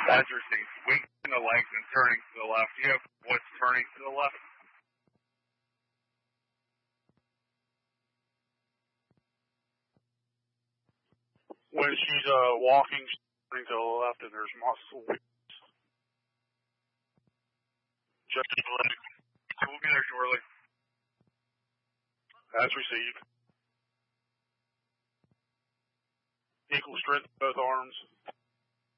That's received. Weakening the legs and turning to the left. You have what's turning to the left? When she's walking, she's turning to the left, and there's muscle weakness. Just the leg. We'll be there shortly. That's received. Equal strength in both arms.